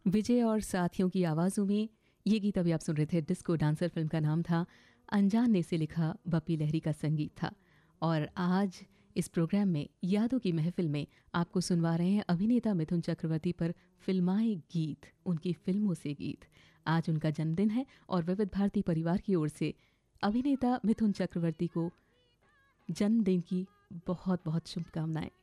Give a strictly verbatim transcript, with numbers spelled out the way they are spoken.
विजय और साथियों की आवाज़ों में ये गीत अभी आप सुन रहे थे। डिस्को डांसर फिल्म का नाम था। अनजान ने से लिखा बप्पी लहरी का संगीत था। और आज इस प्रोग्राम में यादों की महफिल में आपको सुनवा रहे हैं अभिनेता मिथुन चक्रवर्ती पर फिल्माए गीत, उनकी फिल्मों से गीत। आज उनका जन्मदिन है और विविध भारती परिवार की ओर से अभिनेता मिथुन चक्रवर्ती को जन्मदिन की बहुत बहुत शुभकामनाएं।